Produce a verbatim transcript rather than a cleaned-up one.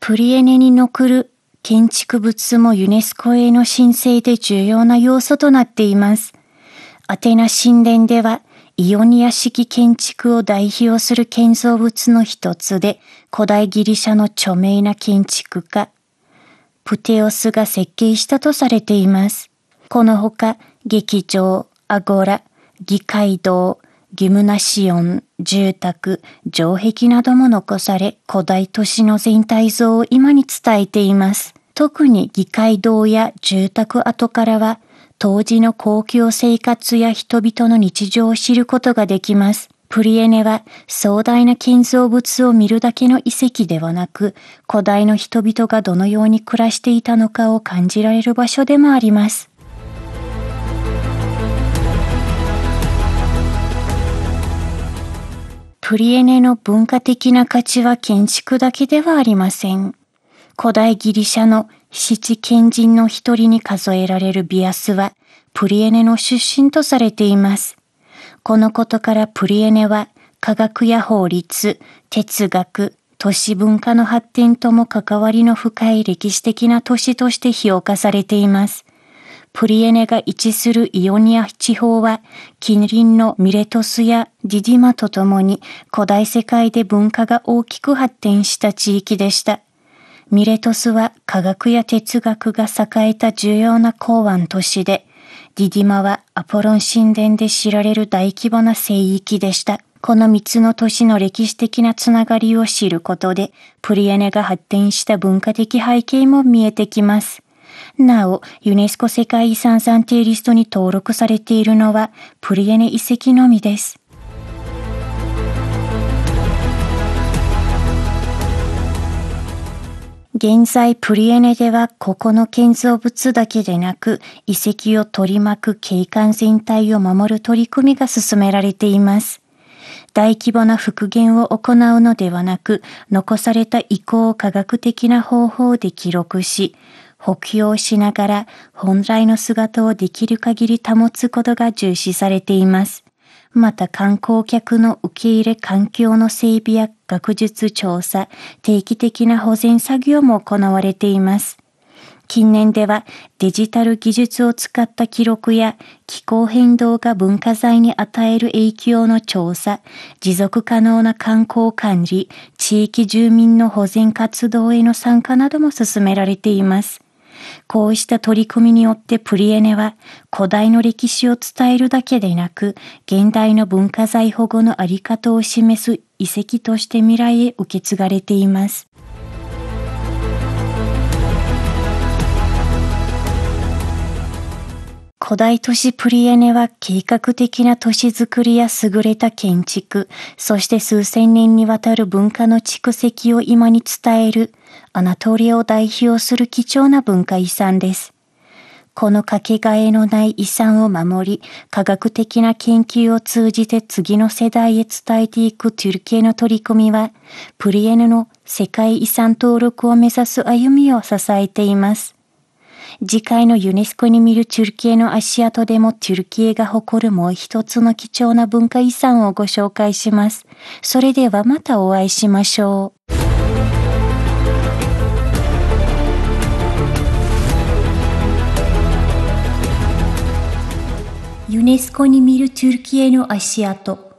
プリエネに残る建築物もユネスコへの申請で重要な要素となっています。アテナ神殿では、イオニア式建築を代表する建造物の一つで、古代ギリシャの著名な建築家、プテオスが設計したとされています。このほか、劇場、アゴラ、議会堂、ギムナシオン、住宅、城壁なども残され、古代都市の全体像を今に伝えています。特に議会堂や住宅跡からは、当時の公共生活や人々の日常を知ることができます。プリエネは壮大な建造物を見るだけの遺跡ではなく、古代の人々がどのように暮らしていたのかを感じられる場所でもあります。プリエネの文化的な価値は建築だけではありません。古代ギリシャの七賢人の一人に数えられるビアスは、プリエネの出身とされています。このことからプリエネは、科学や法律、哲学、都市文化の発展とも関わりの深い歴史的な都市として評価されています。プリエネが位置するイオニア地方は、近隣のミレトスやディディマとともに古代世界で文化が大きく発展した地域でした。ミレトスは科学や哲学が栄えた重要な港湾都市で、ディディマはアポロン神殿で知られる大規模な聖域でした。この三つの都市の歴史的なつながりを知ることで、プリエネが発展した文化的背景も見えてきます。なお、ユネスコ世界遺産暫定リストに登録されているのは、プリエネ遺跡のみです。現在プリエネではここの建造物だけでなく遺跡を取り巻く景観全体を守る取り組みが進められています。大規模な復元を行うのではなく残された遺構を科学的な方法で記録し補強しながら本来の姿をできる限り保つことが重視されています。また観光客の受け入れ環境の整備や学術調査、定期的な保全作業も行われています。近年ではデジタル技術を使った記録や気候変動が文化財に与える影響の調査、持続可能な観光管理、地域住民の保全活動への参加なども進められています。こうした取り組みによってプリエネは古代の歴史を伝えるだけでなく現代の文化財保護のあり方を示す遺跡として未来へ受け継がれています。古代都市プリエネは計画的な都市づくりや優れた建築、そして数千年にわたる文化の蓄積を今に伝えるアナトリアを代表する貴重な文化遺産です。このかけがえのない遺産を守り、科学的な研究を通じて次の世代へ伝えていくトゥルキエの取り組みは、プリエネの世界遺産登録を目指す歩みを支えています。次回のユネスコに見るトゥルキエの足跡でもトゥルキエが誇るもう一つの貴重な文化遺産をご紹介します。それではまたお会いしましょう。ユネスコに見るトゥルキエの足跡。